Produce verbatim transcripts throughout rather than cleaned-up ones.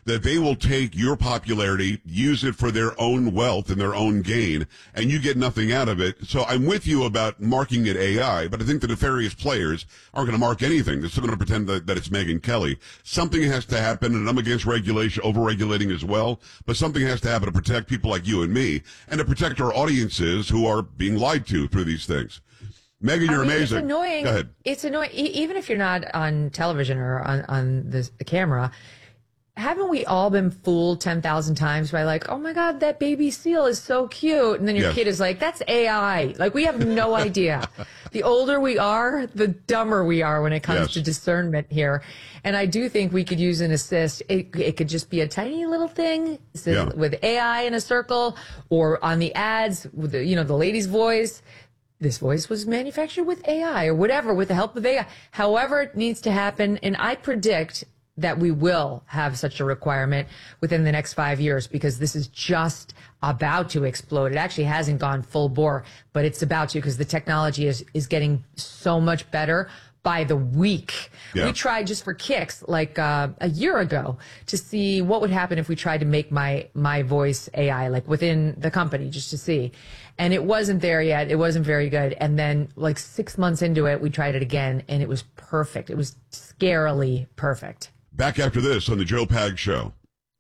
that they will take your popularity, use it for their own wealth and their own gain, and you get nothing out of it. So I'm with you about marking it A I, but I think the nefarious players aren't going to mark anything. They're still going to pretend that, that it's Megyn Kelly. Something has to happen, and I'm against regulation, over-regulating as well, but something has to happen to protect people like you and me, and to protect our audiences who are being lied to through these things. Megyn, you're I mean, amazing. It's annoying. Go ahead. It's annoying. E- even if you're not on television or on, on the, the camera, haven't we all been fooled ten thousand times by like, oh my God, that baby seal is so cute. And then your Yes. kid is like, that's A I. Like, we have no idea. The older we are, the dumber we are when it comes Yes. to discernment here. And I do think we could use an assist. It, it could just be a tiny little thing so Yeah. with A I in a circle, or on the ads with the, you know, the lady's voice. This voice was manufactured with A I or whatever, with the help of A I. However it needs to happen, and I predict that we will have such a requirement within the next five years because this is just about to explode. It actually hasn't gone full bore, but it's about to because the technology is, is getting so much better by the week. Yeah. We tried just for kicks like uh, a year ago to see what would happen if we tried to make my my voice A I, like within the company, just to see. And it wasn't there yet. It wasn't very good. And then like six months into it, we tried it again, and it was perfect. It was scarily perfect. Back after this on the Joe Pag Show.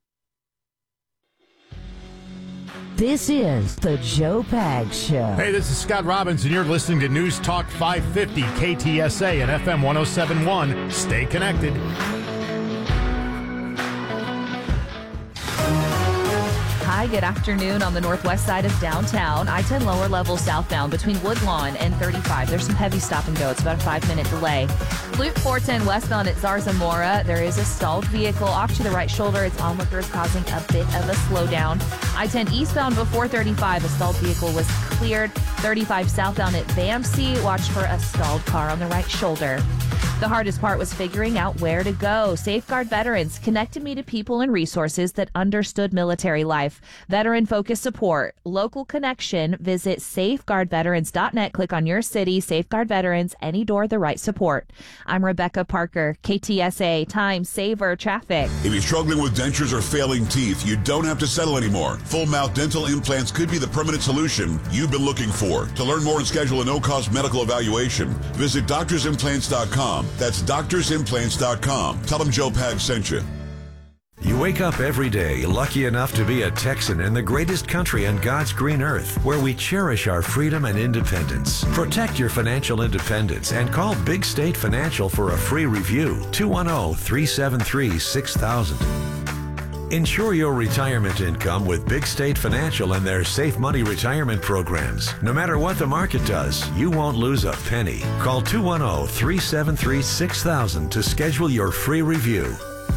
This is the Joe Pag Show. Hey, this is Scott Robbins, and you're listening to News Talk five fifty K T S A and F M one oh seven point one. Stay connected. Hi, good afternoon on the northwest side of downtown. I ten lower level southbound between Woodlawn and thirty-five. There's some heavy stop and go. It's about a five-minute delay. Loop four ten westbound at Zarzamora. There is a stalled vehicle off to the right shoulder. Its onlookers causing a bit of a slowdown. I ten eastbound before thirty-five. A stalled vehicle was cleared. thirty-five southbound at Bamsey. Watch for a stalled car on the right shoulder. The hardest part was figuring out where to go. Safeguard Veterans connected me to people and resources that understood military life. Veteran-focused support, local connection. Visit safeguard veterans dot net. Click on your city. Safeguard Veterans, any door, the right support. I'm Rebecca Parker, K T S A, Time Saver Traffic. If you're struggling with dentures or failing teeth, you don't have to settle anymore. Full mouth dental implants could be the permanent solution you've been looking for. To learn more and schedule a no-cost medical evaluation, visit doctors implants dot com. That's doctors implants dot com. Tell them Joe Pag sent you. You wake up every day lucky enough to be a Texan in the greatest country on God's green earth, where we cherish our freedom and independence. Protect your financial independence and call Big State Financial for a free review. two one zero, three seven three, six thousand. Ensure your retirement income with Big State Financial and their Safe Money retirement programs. No matter what the market does, you won't lose a penny. Call two one zero, three seven three, six thousand to schedule your free review.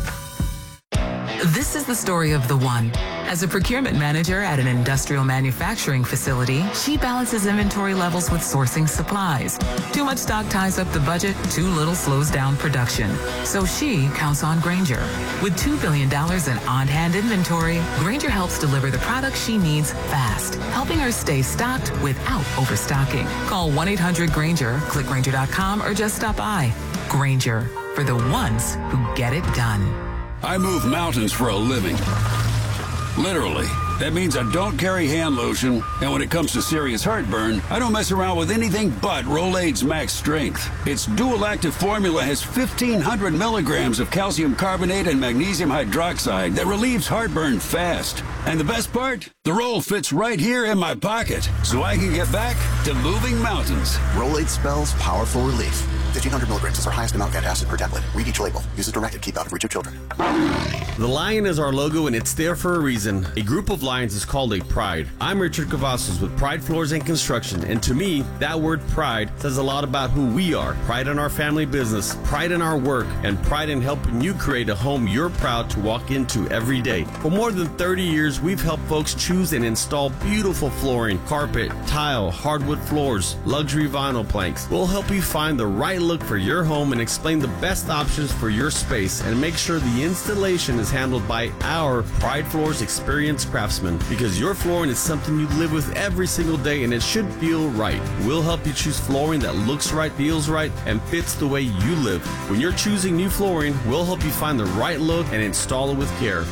This is the story of the one. As a procurement manager at an industrial manufacturing facility, she balances inventory levels with sourcing supplies. Too much stock ties up the budget, too little slows down production. So she counts on Grainger. With two billion dollars in on-hand inventory, Grainger helps deliver the products she needs fast, helping her stay stocked without overstocking. Call one eight hundred Grainger, click Grainger dot com, or just stop by. Grainger, for the ones who get it done. I move mountains for a living. Literally. That means I don't carry hand lotion, and when it comes to serious heartburn, I don't mess around with anything but Rolaids Max Strength. Its dual-active formula has fifteen hundred milligrams of calcium carbonate and magnesium hydroxide that relieves heartburn fast. And the best part? The roll fits right here in my pocket, so I can get back to moving mountains. Rolaids spells powerful relief. fifteen hundred milligrams is our highest amount of acid per tablet. Read each label. Use as directed. Keep out of reach of children. The lion is our logo, and it's there for a reason. A group of lions is called a pride. I'm Richard Cavazos with Pride Floors and Construction, and to me, that word pride says a lot about who we are. Pride in our family business, pride in our work, and pride in helping you create a home you're proud to walk into every day. For more than thirty years, we've helped folks choose and install beautiful flooring, carpet, tile, hardwood floors, luxury vinyl planks. We'll help you find the right look for your home and explain the best options for your space, and make sure the installation is handled by our Pride Floors experienced craftsmen, because your flooring is something you live with every single day, and it should feel right. We'll help you choose flooring that looks right, feels right, and fits the way you live. When you're choosing new flooring, we'll help you find the right look and install it with care.